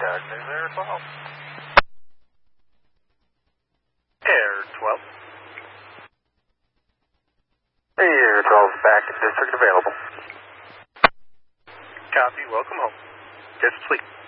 contact is Air 12. Air 12. Air 12 back in district available. Copy, welcome home. Just sleep.